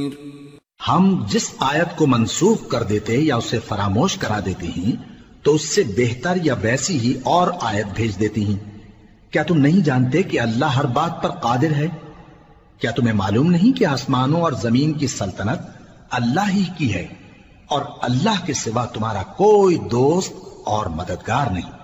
हम जिस आयत को मनसूख कर देते या उसे फरामोश करा देते हैं तो उससे बेहतर या वैसी ही और आयत भेज देती हैं। क्या तुम नहीं जानते कि अल्लाह हर बात पर कादिर है? क्या तुम्हें मालूम नहीं कि आसमानों और जमीन की सल्तनत अल्लाह ही की है और अल्लाह के सिवा तुम्हारा कोई दोस्त और मददगार नहीं।